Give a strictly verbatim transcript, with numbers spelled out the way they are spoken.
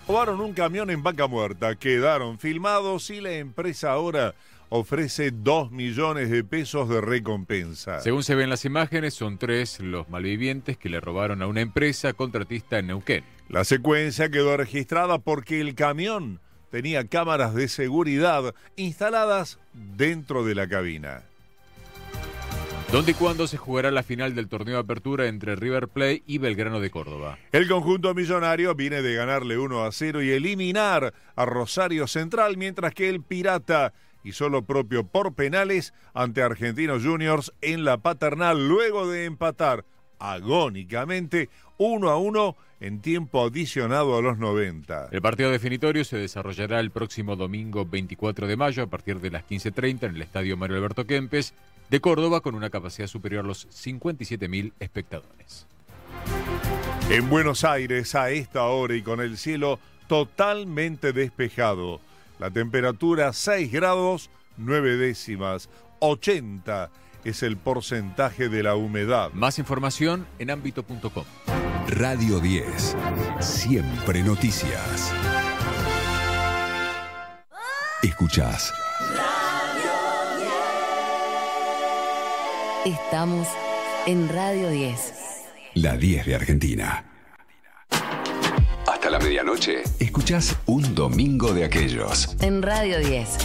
Robaron un camión en Vaca Muerta, quedaron filmados y la empresa ahora ofrece dos millones de pesos de recompensa. Según se ven las imágenes, son tres los malvivientes que le robaron a una empresa contratista en Neuquén. La secuencia quedó registrada porque el camión tenía cámaras de seguridad instaladas dentro de la cabina. ¿Dónde y cuándo se jugará la final del torneo de apertura entre River Plate y Belgrano de Córdoba? El conjunto millonario viene de ganarle uno a cero y eliminar a Rosario Central, mientras que el Pirata hizo lo propio por penales ante Argentinos Juniors en la Paternal, luego de empatar agónicamente uno a uno en tiempo adicionado a los noventa. El partido definitorio se desarrollará el próximo domingo veinticuatro de mayo a partir de las quince treinta en el Estadio Mario Alberto Kempes de Córdoba, con una capacidad superior a los cincuenta y siete mil espectadores. En Buenos Aires, a esta hora y con el cielo totalmente despejado, la temperatura seis grados nueve décimas, ochenta es el porcentaje de la humedad. Más información en ámbito punto com. Radio diez, siempre noticias. Escuchás Estamos en Radio diez. La diez de Argentina. Hasta la medianoche, escuchás Un Domingo de Aquellos. En Radio diez.